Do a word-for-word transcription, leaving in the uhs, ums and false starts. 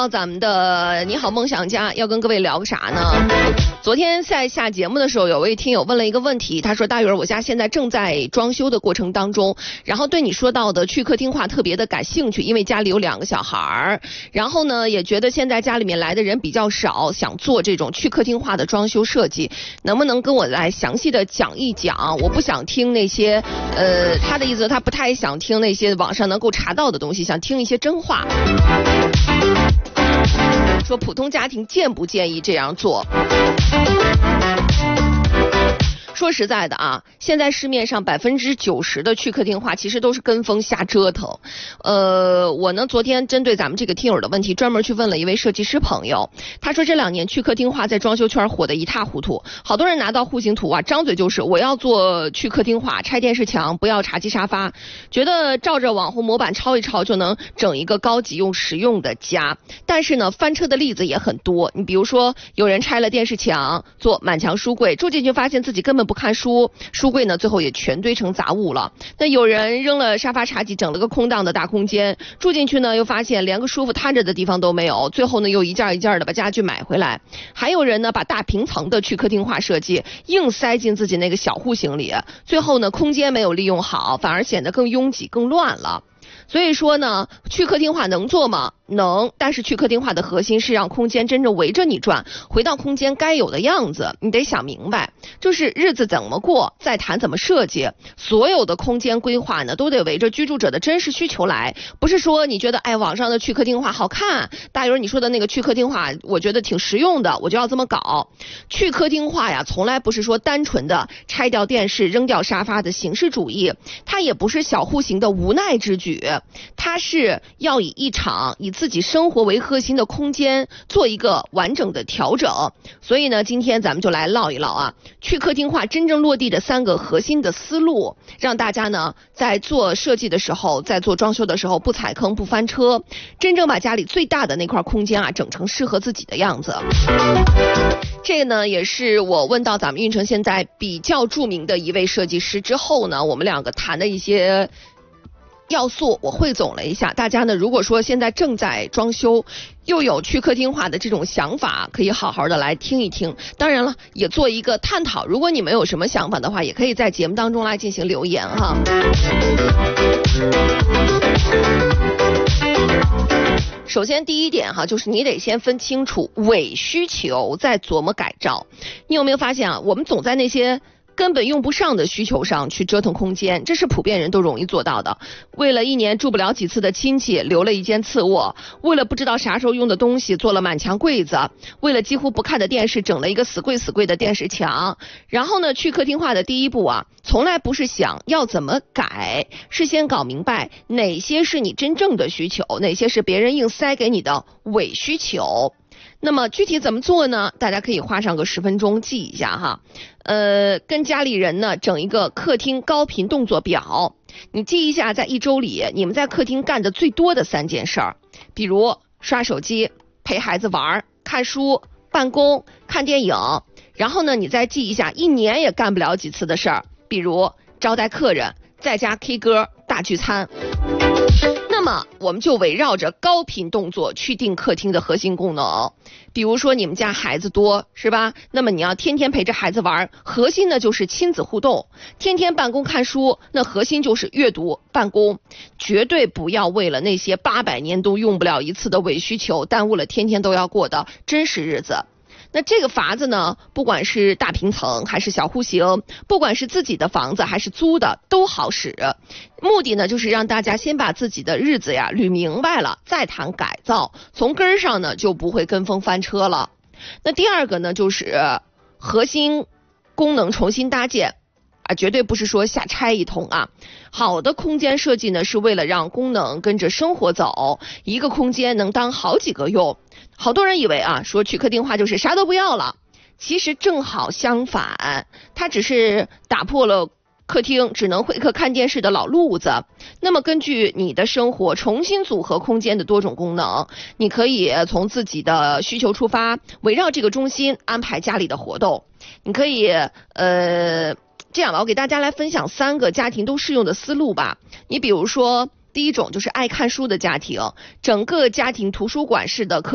到咱们的你好梦想家，要跟各位聊个啥呢？昨天在下节目的时候，有位听友问了一个问题，他说大宇儿，我家现在正在装修的过程当中，然后对你说到的去客厅化特别的感兴趣，因为家里有两个小孩儿，然后呢也觉得现在家里面来的人比较少，想做这种去客厅化的装修设计，能不能跟我来详细的讲一讲？我不想听那些呃，他的意思他不太想听那些网上能够查到的东西，想听一些真话。说普通家庭建不建议这样做？说实在的啊，现在市面上百分之九十的去客厅化其实都是跟风瞎折腾。呃，我呢昨天针对咱们这个听友的问题，专门去问了一位设计师朋友，他说这两年去客厅化在装修圈火得一塌糊涂，好多人拿到户型图啊，张嘴就是我要做去客厅化，拆电视墙，不要茶几沙发，觉得照着网红模板抄一抄就能整一个高级又实用的家。但是呢，翻车的例子也很多。你比如说，有人拆了电视墙做满墙书柜，住进去发现自己根本不看书，书柜呢最后也全堆成杂物了。那有人扔了沙发茶几，整了个空荡的大空间，住进去呢又发现连个舒服瘫着的地方都没有，最后呢又一件一件的把家具买回来。还有人呢把大平层的去客厅化设计硬塞进自己那个小户型里，最后呢空间没有利用好，反而显得更拥挤更乱了。所以说呢，去客厅化能做吗？能，但是去客厅化的核心是让空间真正围着你转，回到空间该有的样子。你得想明白，就是日子怎么过，再谈怎么设计。所有的空间规划呢，都得围着居住者的真实需求来，不是说你觉得哎网上的去客厅化好看，大鱼你说的那个去客厅化，我觉得挺实用的，我就要这么搞。去客厅化呀，从来不是说单纯的拆掉电视、扔掉沙发的形式主义，它也不是小户型的无奈之举，它是要以一场以自己生活为核心的空间做一个完整的调整。所以呢，今天咱们就来唠一唠啊，去客厅化真正落地的三个核心的思路，让大家呢在做设计的时候，在做装修的时候不踩坑不翻车，真正把家里最大的那块空间啊整成适合自己的样子。这个呢也是我问到咱们运城现在比较著名的一位设计师之后呢，我们两个谈的一些要素我汇总了一下，大家呢如果说现在正在装修又有去客厅化的这种想法，可以好好的来听一听，当然了也做一个探讨，如果你们有什么想法的话，也可以在节目当中来进行留言哈。首先第一点哈，就是你得先分清楚伪需求，再琢磨改造。你有没有发现啊，我们总在那些根本用不上的需求上去折腾空间，这是普遍人都容易做到的。为了一年住不了几次的亲戚留了一间次卧，为了不知道啥时候用的东西做了满墙柜子，为了几乎不看的电视整了一个死贵死贵的电视墙。然后呢，去客厅化的第一步啊，从来不是想要怎么改，是先搞明白哪些是你真正的需求，哪些是别人硬塞给你的伪需求。那么具体怎么做呢？大家可以花上个十分钟记一下哈。呃，跟家里人呢整一个客厅高频动作表，你记一下在一周里你们在客厅干的最多的三件事儿，比如刷手机、陪孩子玩、看书、办公、看电影。然后呢，你再记一下一年也干不了几次的事儿，比如招待客人、在家 K 歌、大聚餐。那么我们就围绕着高频动作去定客厅的核心功能。比如说你们家孩子多是吧，那么你要天天陪着孩子玩，核心呢就是亲子互动。天天办公看书，那核心就是阅读办公。绝对不要为了那些八百年都用不了一次的伪需求，耽误了天天都要过的真实日子。那这个法子呢，不管是大平层还是小户型，不管是自己的房子还是租的，都好使。目的呢，就是让大家先把自己的日子呀捋明白了，再谈改造，从根儿上呢就不会跟风翻车了。那第二个呢，就是核心功能重新搭建啊，绝对不是说瞎拆一通啊。好的空间设计呢，是为了让功能跟着生活走，一个空间能当好几个用。好多人以为啊，说去客厅化就是啥都不要了，其实正好相反，它只是打破了客厅只能会客看电视的老路子。那么根据你的生活重新组合空间的多种功能，你可以从自己的需求出发，围绕这个中心安排家里的活动。你可以呃这样吧，我给大家来分享三个家庭都适用的思路吧。你比如说第一种就是爱看书的家庭，整个家庭图书馆式的